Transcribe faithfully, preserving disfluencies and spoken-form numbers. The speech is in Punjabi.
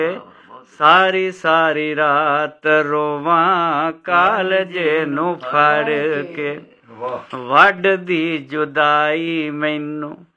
सारी सारी रात रोवां कालजे नूं फड़ के वड्ड दी जुदाई मैनू